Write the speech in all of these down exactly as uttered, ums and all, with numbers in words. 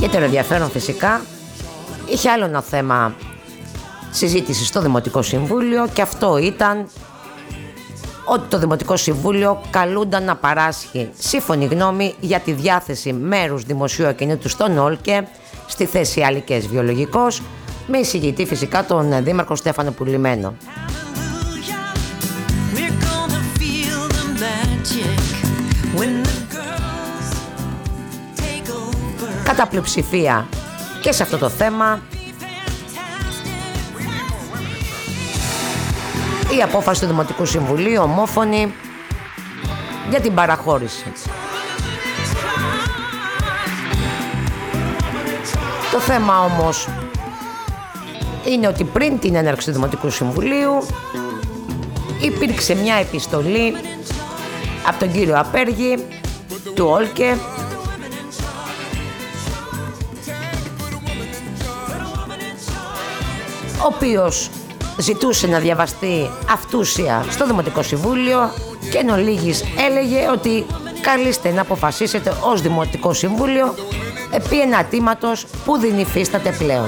Ιδιαίτερο ενδιαφέρον φυσικά είχε άλλο ένα θέμα συζήτηση στο Δημοτικό Συμβούλιο, και αυτό ήταν ότι το Δημοτικό Συμβούλιο καλούνταν να παράσχει σύμφωνη γνώμη για τη διάθεση μέρους δημοσίου ακινήτου στον Όλκε στη θέση Αλικές Βιολογικός, με εισηγητή φυσικά τον Δήμαρχο Στέφανο Πουλημένο. Κατά πλειοψηφία και σε αυτό το θέμα η απόφαση του Δημοτικού Συμβουλίου ομόφωνη για την παραχώρηση. Το θέμα όμως είναι ότι πριν την έναρξη του Δημοτικού Συμβουλίου υπήρξε μια επιστολή από τον κύριο Απέργη του Όλκε, ο οποίος ζητούσε να διαβαστεί αυτούσια στο Δημοτικό Συμβούλιο και εν ολίγης έλεγε ότι καλείστε να αποφασίσετε ως Δημοτικό Συμβούλιο επί ενατήματος που δεν υφίσταται πλέον.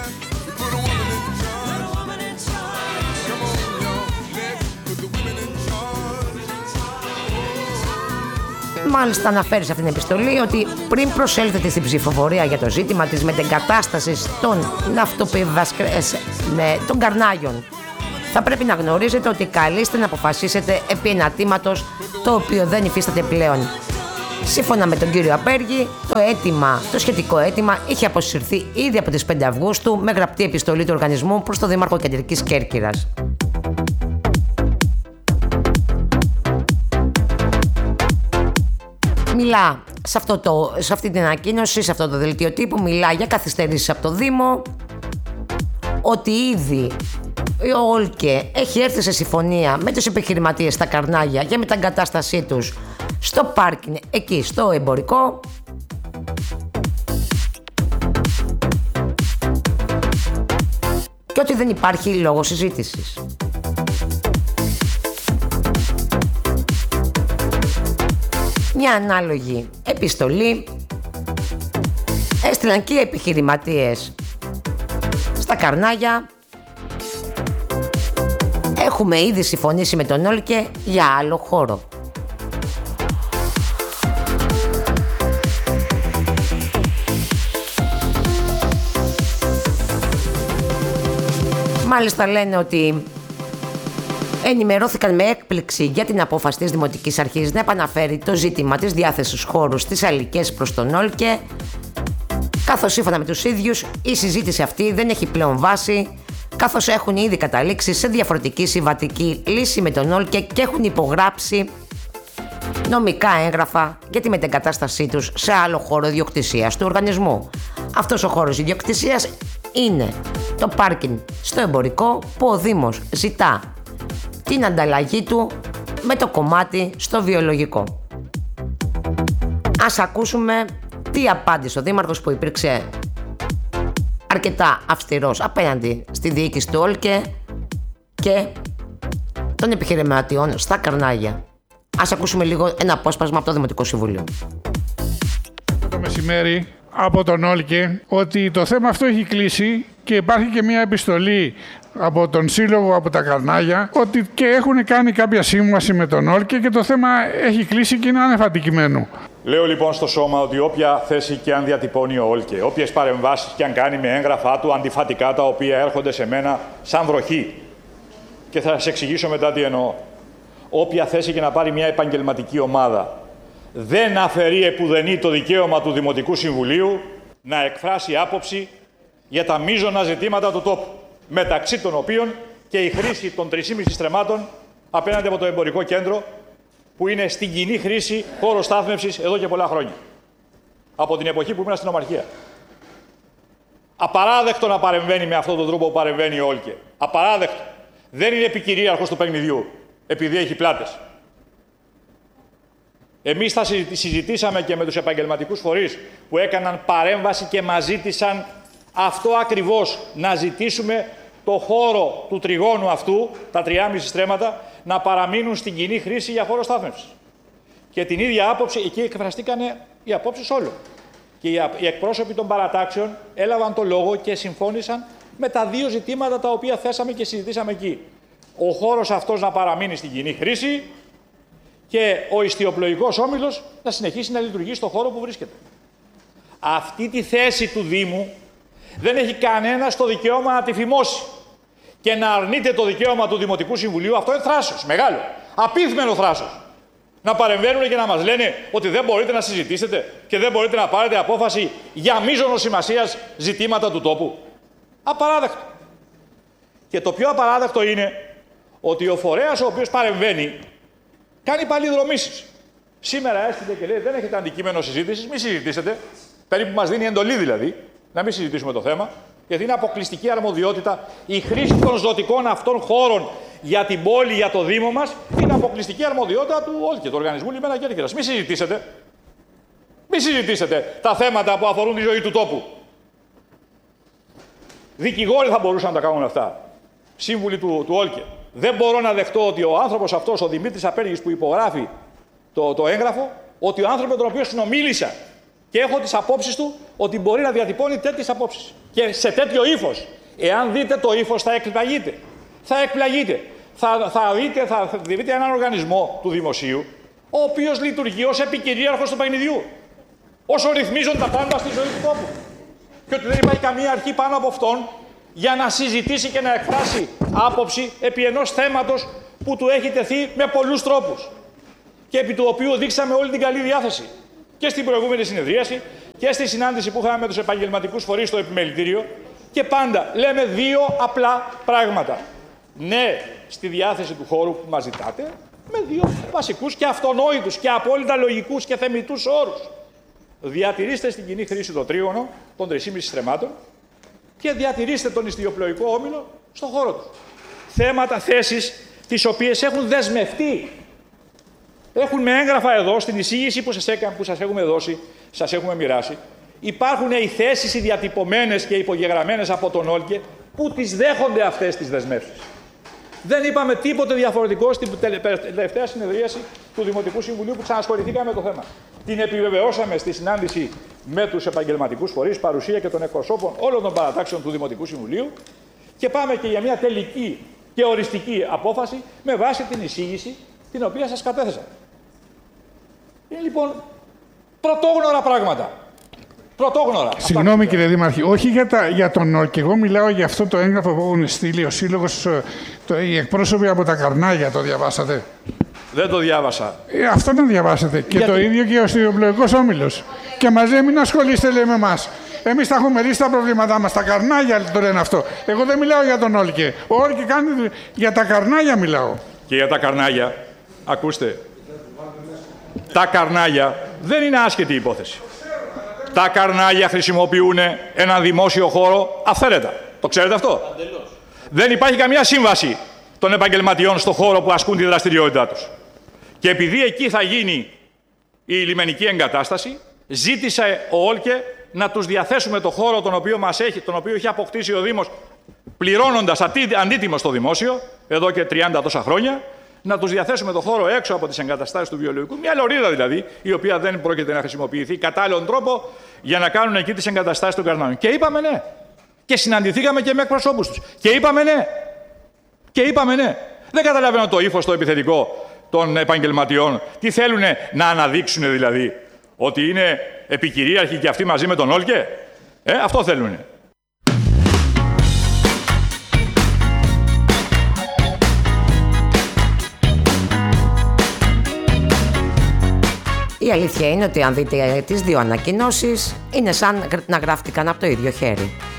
Μάλιστα αναφέρει σε αυτήν την επιστολή ότι πριν προσέλθετε στην ψηφοφορία για το ζήτημα της μετεγκατάστασης των των καρνάγιων, θα πρέπει να γνωρίζετε ότι καλείστε να αποφασίσετε επί ενατήματος το οποίο δεν υφίσταται πλέον. Σύμφωνα με τον κύριο Απέργη, το αίτημα, το σχετικό αίτημα είχε αποσυρθεί ήδη από τις πέντε Αυγούστου με γραπτή επιστολή του οργανισμού προς τον Δήμαρχο Κεντρικής Κέρκυρας. Μιλά σε, αυτό το, σε αυτή την ανακοίνωση, σε αυτό το δελτίο τύπου, μιλά για καθυστερήσεις από το Δήμο, ότι ήδη ο Όλκε έχει έρθει σε συμφωνία με τους επιχειρηματίες στα καρνάγια για μεταγκατάστασή τους στο πάρκινγκ εκεί στο εμπορικό, και ότι δεν υπάρχει λόγος συζήτησης. Μια ανάλογη επιστολή έστειλαν και οι επιχειρηματίες στα καρνάγια. Έχουμε ήδη συμφωνήσει με τον Όλκε για άλλο χώρο. Μάλιστα λένε ότι ενημερώθηκαν με έκπληξη για την απόφαση της Δημοτικής Αρχής να επαναφέρει το ζήτημα της διάθεσης χώρου στις Αλικές προς τον Όλκε, καθώς σύμφωνα με τους ίδιους η συζήτηση αυτή δεν έχει πλέον βάση, καθώς έχουν ήδη καταλήξει σε διαφορετική συμβατική λύση με τον Όλκε και έχουν υπογράψει νομικά έγγραφα για τη μετεγκατάστασή τους σε άλλο χώρο ιδιοκτησίας του οργανισμού. Αυτός ο χώρος ιδιοκτησίας είναι το πάρκινγκ στο εμπορικό που ο Δήμος ζητά την ανταλλαγή του με το κομμάτι στο βιολογικό. Ας ακούσουμε τι απάντησε ο Δήμαρχος, που υπήρξε αρκετά αυστηρός απέναντι στη διοίκηση του Όλκε και των επιχειρηματιών στα καρνάγια. Ας ακούσουμε λίγο ένα απόσπασμα από το Δημοτικό Συμβούλιο. Το μεσημέρι από τον Όλκε ότι το θέμα αυτό έχει κλείσει και υπάρχει και μια επιστολή από τον Σύλλογο από τα Καρνάγια ότι και έχουν κάνει κάποια σύμβαση με τον Όλκε και το θέμα έχει κλείσει και είναι άνευ αντικειμένου. Λέω λοιπόν στο σώμα ότι όποια θέση και αν διατυπώνει ο Όλκε, όποιες παρεμβάσεις και αν κάνει με έγγραφά του αντιφατικά τα οποία έρχονται σε μένα σαν βροχή, και θα σας εξηγήσω μετά τι εννοώ, όποια θέση και να πάρει μια επαγγελματική ομάδα, δεν αφαιρεί επουδενή το δικαίωμα του Δημοτικού Συμβουλίου να εκφράσει άποψη για τα μείζωνα ζητήματα του τόπου, μεταξύ των οποίων και η χρήση των τρεις και μισό στρεμμάτων απέναντι από το εμπορικό κέντρο, που είναι στην κοινή χρήση χώρο στάθμευσης εδώ και πολλά χρόνια. Από την εποχή που ήμουν στην Ομαρχία. Απαράδεκτο να παρεμβαίνει με αυτόν τον τρόπο που παρεμβαίνει ο Όλκε. Απαράδεκτο. Δεν είναι επικυρίαρχος του παιχνιδιού, επειδή έχει πλάτες. Εμείς θα συζητήσαμε και με τους επαγγελματικούς φορείς που έκαναν παρέμβαση και μας ζήτησαν αυτό ακριβώς, να ζητήσουμε το χώρο του τριγώνου αυτού, τα τριάμιση στρέμματα, να παραμείνουν στην κοινή χρήση για χώρο στάθμευσης. Και την ίδια άποψη, εκεί εκφραστήκανε οι απόψεις όλων. Και οι εκπρόσωποι των παρατάξεων έλαβαν το λόγο και συμφώνησαν με τα δύο ζητήματα τα οποία θέσαμε και συζητήσαμε εκεί. Ο χώρος αυτός να παραμείνει στην κοινή χρήση και ο ιστιοπλοϊκός όμιλος να συνεχίσει να λειτουργεί στον χώρο που βρίσκεται. Αυτή τη θέση του Δήμου δεν έχει κανένας το δικαίωμα να τη φημώσει και να αρνείται το δικαίωμα του Δημοτικού Συμβουλίου. Αυτό είναι θράσος, μεγάλο, απίθμενο θράσος. Να παρεμβαίνουν και να μας λένε ότι δεν μπορείτε να συζητήσετε και δεν μπορείτε να πάρετε απόφαση για μείζωνος σημασίας ζητήματα του τόπου. Απαράδεκτο. Και το πιο απαράδεκτο είναι ότι ο φορέας ο οποίος παρεμβαίνει κάνει παλιδρομήσεις. Σήμερα έστειλε και λέει: δεν έχετε αντικείμενο συζήτησης, μην συζητήσετε. Περίπου μας δίνει εντολή δηλαδή να μην συζητήσουμε το θέμα, γιατί είναι αποκλειστική αρμοδιότητα η χρήση των ζωτικών αυτών χώρων για την πόλη, για το Δήμο μας, είναι αποκλειστική αρμοδιότητα του ΟΛΚΕ, του Οργανισμού Λιμένα Κέρκυρας. Μην συζητήσετε. Μην συζητήσετε τα θέματα που αφορούν τη ζωή του τόπου. Δικηγόροι θα μπορούσαν να τα κάνουν αυτά. Σύμβουλοι του, του ΟΛΚΕ. Δεν μπορώ να δεχτώ ότι ο άνθρωπος αυτός, ο Δημήτρης Απέργης που υπογράφει το, το έγγραφο, ότι ο άνθρωπος με τον οποίο συνομίλησα και έχω τις απόψεις του, ότι μπορεί να διατυπώνει τέτοιες απόψεις. Και σε τέτοιο ύφος. Εάν δείτε το ύφος, θα εκπλαγείτε. Θα εκπλαγείτε. Θα, θα, δείτε, θα δείτε έναν οργανισμό του δημοσίου, ο οποίος λειτουργεί ως επικυρίαρχος του παιχνιδιού. Όσο ρυθμίζουν τα πάντα στη ζωή του τόπου. Και ότι δεν υπάρχει καμία αρχή πάνω από αυτόν για να συζητήσει και να εκφράσει άποψη επί ενός θέματος που του έχει τεθεί με πολλούς τρόπους. Και επί του οποίου δείξαμε όλη την καλή διάθεση. Και στην προηγούμενη συνεδρίαση και στη συνάντηση που είχαμε με τους επαγγελματικούς φορείς στο επιμελητήριο. Και πάντα λέμε δύο απλά πράγματα. Ναι, στη διάθεση του χώρου που μας ζητάτε, με δύο βασικούς και αυτονόητους και απόλυτα λογικούς και θεμιτούς όρους. Διατηρήστε στην κοινή χρήση το τρίγωνο των τρισήμισι στρεμμάτων και διατηρήστε τον ιστιοπλοϊκό όμιλο στον χώρο του. Θέματα, θέσεις, τις οποίες έχουν δεσμευτεί. Έχουν με έγγραφα εδώ, στην εισήγηση που σας, έκα, που σας έχουμε δώσει, σας έχουμε μοιράσει. Υπάρχουν οι θέσεις οι διατυπωμένες και υπογεγραμμένες από τον ΟΛΚΕ που τις δέχονται αυτές τις δεσμεύσεις. Δεν είπαμε τίποτε διαφορετικό στην τελευταία συνεδρίαση του Δημοτικού Συμβουλίου που ξανασχοληθήκαμε με το θέμα. Την επιβεβαιώσαμε στη συνάντηση με τους επαγγελματικούς φορείς, παρουσία και των εκπροσώπων όλων των παρατάξεων του Δημοτικού Συμβουλίου και πάμε και για μια τελική και οριστική απόφαση με βάση την εισήγηση την οποία σας κατέθεσα. Είναι λοιπόν πρωτόγνωρα πράγματα. Πρωτόγνωρα. Συγγνώμη κύριε Δήμαρχε, όχι για, τα, για τον ΟΛΚΕ. Εγώ μιλάω για αυτό το έγγραφο που έχουν στείλει ο Σύλλογος, το, οι εκπρόσωποι από τα Καρνάγια. Το διαβάσατε? Δεν το διάβασα. Ε, αυτό να διαβάσετε. Και γιατί? Το ίδιο και ο Ιστιοπλοϊκός Όμιλος. Και μαζί μην ασχολείστε, λέει, με εμάς. Εμείς τα έχουμε λύσει τα προβλήματά μας. Τα Καρνάγια το λένε αυτό. Εγώ δεν μιλάω για τον ΟΛΚΕ. Ο ΟΛΚΕ κάνει για τα Καρνάγια μιλάω. Και για τα Καρνάγια, ακούστε. Τα Καρνάγια δεν είναι άσχετη υπόθεση. Τα Καρνάγια χρησιμοποιούν ένα δημόσιο χώρο αυθαίρετα. Το ξέρετε αυτό? Αντελώς. Δεν υπάρχει καμία σύμβαση των επαγγελματιών στον χώρο που ασκούν τη δραστηριότητά τους. Και επειδή εκεί θα γίνει η λιμενική εγκατάσταση, ζήτησε ο ΟΛΚΕ να τους διαθέσουμε το χώρο τον οποίο, μας έχει, τον οποίο έχει αποκτήσει ο Δήμος, πληρώνοντας αντίτιμο στο δημόσιο, εδώ και τριάντα τόσα χρόνια, να τους διαθέσουμε το χώρο έξω από τις εγκαταστάσεις του βιολογικού, μια λωρίδα δηλαδή, η οποία δεν πρόκειται να χρησιμοποιηθεί κατάλληλον τρόπο για να κάνουν εκεί τις εγκαταστάσεις των Καρνάων. Και είπαμε ναι. Και συναντηθήκαμε και με εκπροσώπους τους. Και είπαμε ναι. Και είπαμε ναι. Δεν καταλαβαίνω το ύφος, το επιθετικό των επαγγελματιών. Τι θέλουν να αναδείξουν δηλαδή? Ότι είναι επικυρίαρχοι και αυτοί μαζί με τον ΟΛΚΕ? Ε, αυτό θέλουν. Η αλήθεια είναι ότι αν δείτε τις δύο ανακοινώσεις, είναι σαν να γράφτηκαν από το ίδιο χέρι.